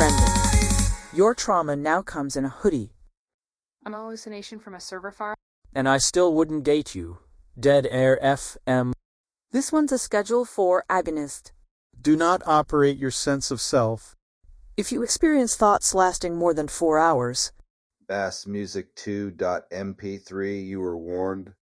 trending. Your trauma now comes in a hoodie. I'm a hallucination from a server farm. And I still wouldn't date you. Dead Air FM. This one's a Schedule 4 agonist. Do not operate your sense of self. If you experience thoughts lasting more than 4 hours, Bassmusic2.mp3, you were warned.